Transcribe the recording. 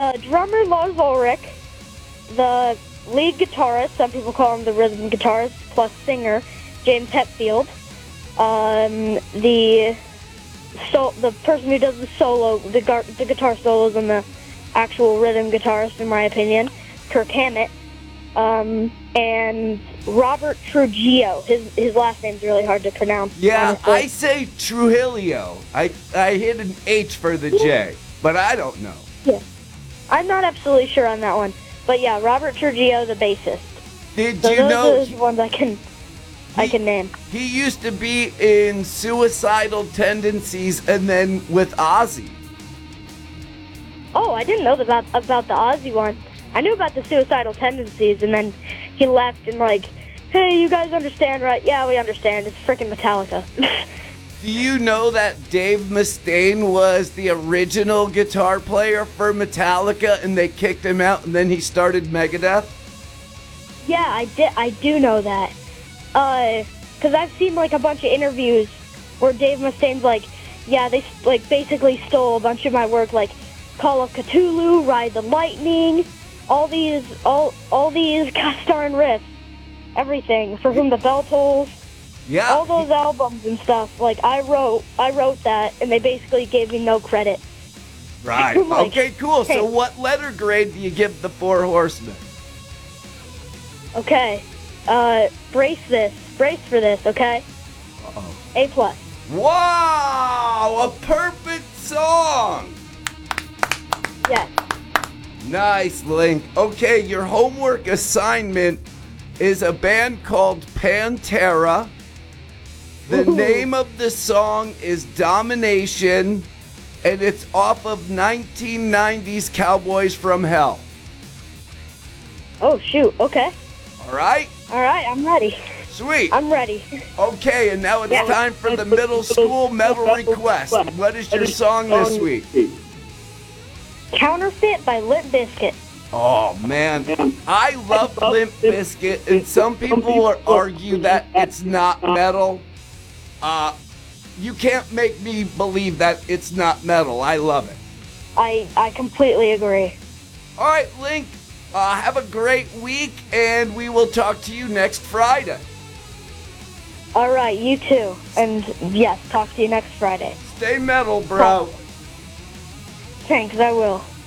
Drummer Lars Ulrich, the lead guitarist, some people call him the rhythm guitarist, plus singer, James Hetfield. The person who does the solo, the guitar solos, and the actual rhythm guitarist, in my opinion, Kirk Hammett. And Robert Trujillo. His last name's really hard to pronounce. Yeah, honestly. I say Trujillo. I hit an H for the J, but I don't know. Yeah. I'm not absolutely sure on that one. But yeah, Robert Trujillo, the bassist. Did So you those know are the ones I can name. he used to be in Suicidal Tendencies and then with Ozzy? Oh, I didn't know about the Ozzy one. I knew about the Suicidal Tendencies, and then he left and hey, you guys understand, right? Yeah, we understand. It's freaking Metallica. Do you know that Dave Mustaine was the original guitar player for Metallica and they kicked him out and then he started Megadeth? Yeah, I do know that. Because I've seen a bunch of interviews where Dave Mustaine's yeah, they basically stole a bunch of my work, Call of Cthulhu, Ride the Lightning, all these gosh darn riffs, everything. For Whom the Bell Tolls. Yeah. All those albums and stuff, I wrote that, and they basically gave me no credit. Right. Okay, cool. Hey. So what letter grade do you give the Four Horsemen? Okay, brace for this, okay? Uh-oh. A+. Wow, a perfect song. Yes. Nice, Link. Okay, your homework assignment is a band called Pantera. The name of the song is Domination, and it's off of 1990's Cowboys from Hell. Oh, shoot, okay. All right? All right, I'm ready. Sweet. I'm ready. Okay, and now it's time for the middle school metal request. What is your song this week? Counterfeit by Limp Bizkit. Oh, man. I love Limp Bizkit, and some people will argue that it's not metal. You can't make me believe that it's not metal. I love it. I completely agree. All right, Link, have a great week, and we will talk to you next Friday. All right, you too. And yes, talk to you next Friday. Stay metal, bro. Thanks, I will.